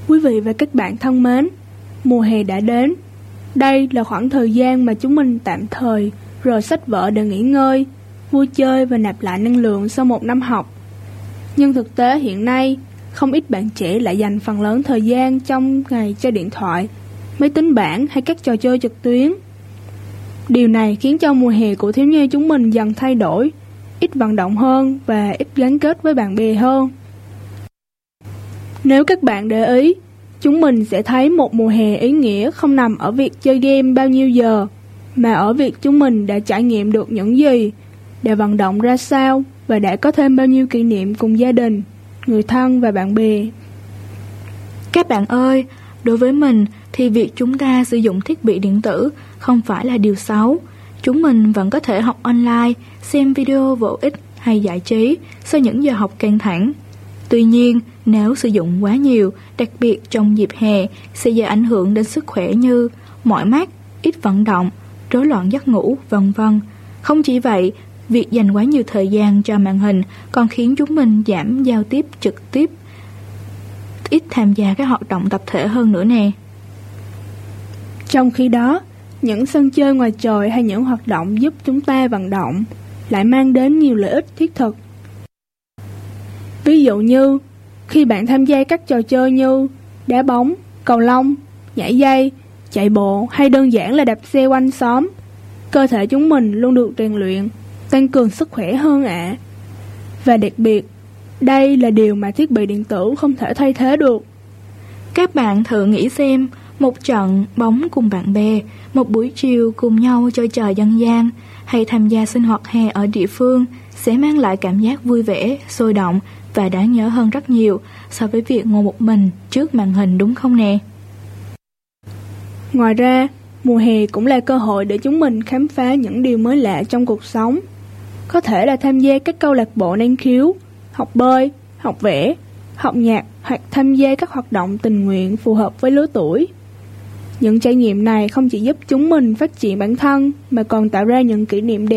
Quý vị và các bạn thân mến, mùa hè đã đến. Đây là khoảng thời gian mà chúng mình tạm thời rời sách vở để nghỉ ngơi, vui chơi và nạp lại năng lượng sau một năm học. Nhưng thực tế hiện nay, không ít bạn trẻ lại dành phần lớn thời gian trong ngày cho điện thoại, máy tính bảng hay các trò chơi trực tuyến. Điều này khiến cho mùa hè của thiếu nhi chúng mình dần thay đổi, ít vận động hơn và ít gắn kết với bạn bè hơn. Nếu các bạn để ý, chúng mình sẽ thấy một mùa hè ý nghĩa không nằm ở việc chơi game bao nhiêu giờ, mà ở việc chúng mình đã trải nghiệm được những gì, đã vận động ra sao và đã có thêm bao nhiêu kỷ niệm cùng gia đình, người thân và bạn bè. Các bạn ơi, đối với mình thì việc chúng ta sử dụng thiết bị điện tử không phải là điều xấu. Chúng mình vẫn có thể học online, xem video bổ ích hay giải trí sau những giờ học căng thẳng. Tuy nhiên, nếu sử dụng quá nhiều, đặc biệt trong dịp hè, sẽ gây ảnh hưởng đến sức khỏe như mỏi mắt, ít vận động, rối loạn giấc ngủ, vân vân. Không chỉ vậy, việc dành quá nhiều thời gian cho màn hình còn khiến chúng mình giảm giao tiếp trực tiếp, ít tham gia các hoạt động tập thể hơn nữa nè. Trong khi đó, những sân chơi ngoài trời hay những hoạt động giúp chúng ta vận động lại mang đến nhiều lợi ích thiết thực. Ví dụ như, khi bạn tham gia các trò chơi như đá bóng, cầu lông, nhảy dây, chạy bộ hay đơn giản là đạp xe quanh xóm, cơ thể chúng mình luôn được rèn luyện, tăng cường sức khỏe hơn ạ. Và đặc biệt, đây là điều mà thiết bị điện tử không thể thay thế được. Các bạn thử nghĩ xem, một trận bóng cùng bạn bè, một buổi chiều cùng nhau chơi trò dân gian, hay tham gia sinh hoạt hè ở địa phương sẽ mang lại cảm giác vui vẻ, sôi động và đáng nhớ hơn rất nhiều so với việc ngồi một mình trước màn hình, đúng không nè? Ngoài ra, mùa hè cũng là cơ hội để chúng mình khám phá những điều mới lạ trong cuộc sống. Có thể là tham gia các câu lạc bộ năng khiếu, học bơi, học vẽ, học nhạc hoặc tham gia các hoạt động tình nguyện phù hợp với lứa tuổi. Những trải nghiệm này không chỉ giúp chúng mình phát triển bản thân mà còn tạo ra những kỷ niệm đẹp